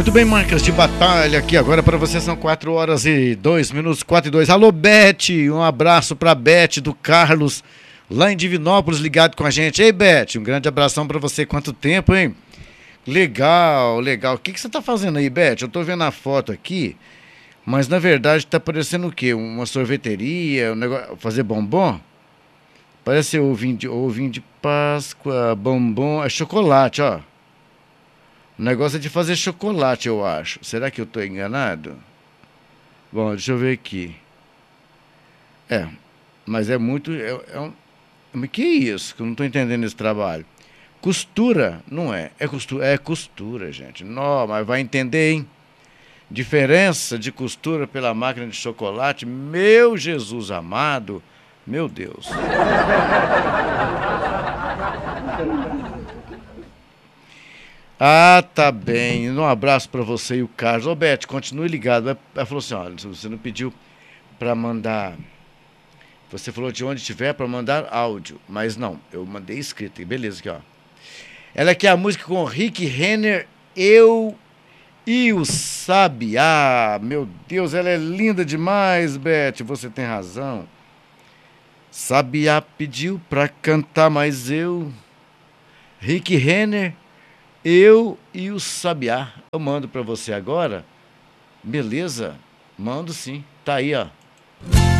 Muito bem, marcas de batalha aqui agora para você, são 4 horas e 2 minutos, 4 e 2. Alô, Beth, um abraço para Beth do Carlos, lá em Divinópolis, ligado com a gente. Ei, Beth, um grande abração para você. Quanto tempo, hein? Legal, legal. O que você tá fazendo aí, Beth? Eu tô vendo a foto aqui, mas na verdade tá parecendo o quê? Uma sorveteria, um negócio, fazer bombom? Parece ovinho de Páscoa, bombom, é chocolate, ó. O negócio é de fazer chocolate, eu acho. Será que eu tô enganado? Bom, deixa eu ver aqui. É, mas é muito... Mas que isso? Que eu não tô entendendo esse trabalho. Costura? Não é. É costura, gente. Não, mas vai entender, hein? Diferença de costura pela máquina de chocolate. Meu Jesus amado. Meu Deus. Ah, tá bem. Um abraço para você e o Carlos. Ô, Beth, continue ligado. Ela falou assim, olha, você não pediu para mandar... Você falou de onde estiver para mandar áudio. Mas não, eu mandei escrito. Beleza, aqui, ó. Ela quer a música com Rick Renner, Eu e o Sabiá. Meu Deus, ela é linda demais, Beth. Você tem razão. Sabiá pediu pra cantar, mas eu... Rick Renner, Eu e o Sabiá. Eu mando pra você agora. Beleza? Mando sim. Tá aí, ó.